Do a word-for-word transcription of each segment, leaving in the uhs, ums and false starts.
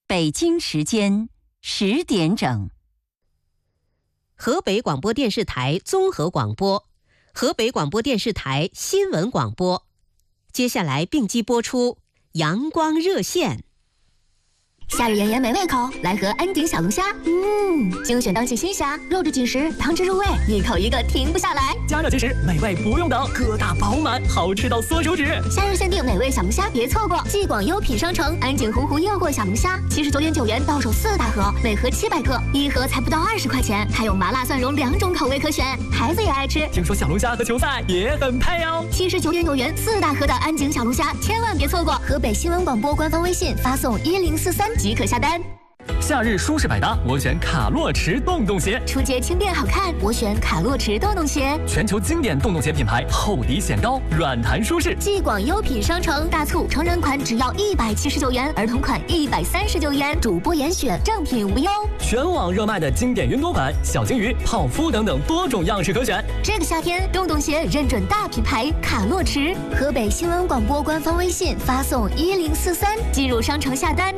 北京时间十点整。 河北广播电视台综合广播，河北广播电视台新闻广播。接下来并机播出阳光热线。 夏日炎炎美味口，来盒安鼎小龙虾。嗯，精选当季新虾，肉质紧实，汤汁入味，一口一个停不下来。 加热即食，美味不用等，个大饱满，好吃到缩手指。 夏日限定美味小龙虾，别错过！继广优品商城安鼎洪湖诱惑小龙虾，七十九点九元到手四大盒，每盒七百克，一盒才不到二十块钱，还有麻辣蒜蓉两种口味可选，孩子也爱吃。 听说小龙虾和球赛也很配哦。 七十九点九元四大盒的安鼎小龙虾，千万别错过！河北新闻广播官方微信发送一零四三。即可下单。 夏日舒适百搭，我选卡洛驰洞洞鞋。 出街轻便好看，我选卡洛驰洞洞鞋。 全球经典洞洞鞋品牌，厚底显高，软弹舒适。 继广优品商城大促，成人款只要一百七十九元，儿童款一百三十九元，主播严选，正品无忧。 全网热卖的经典运动款、小金鱼、泡芙等等多种样式可选。 这个夏天，洞洞鞋认准大品牌卡洛驰。河北新闻广播官方微信发送一零四三，进入商城下单。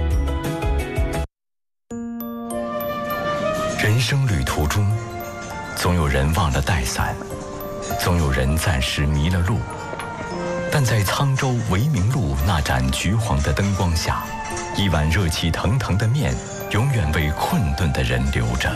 人生旅途中，总有人忘了带伞，总有人暂时迷了路，但在沧州维明路那盏橘黄的灯光下，一碗热气腾腾的面永远为困顿的人留着。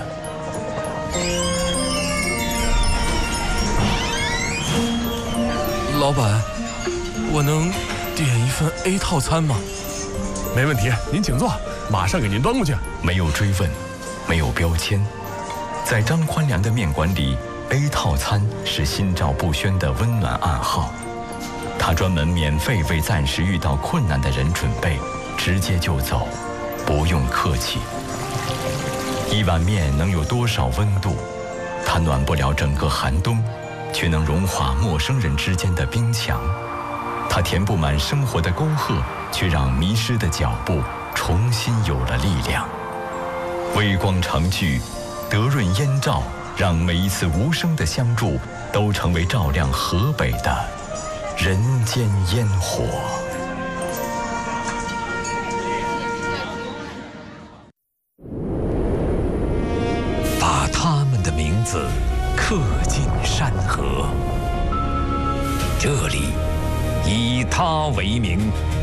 老板，我能点一份 A 套餐吗？ 没问题，您请坐，马上给您端过去。 没有追问，没有标签，在张宽良的面馆里 ，A 套餐是心照不宣的温暖暗号。他专门免费为暂时遇到困难的人准备，直接就走，不用客气。一碗面能有多少温度？它暖不了整个寒冬，却能融化陌生人之间的冰墙。它填不满生活的沟壑，却让迷失的脚步重新有了力量。微光长聚，德润烟照，让每一次无声的相助都成为照亮河北的人间烟火。 把他们的名字刻进山河，这里以他为名，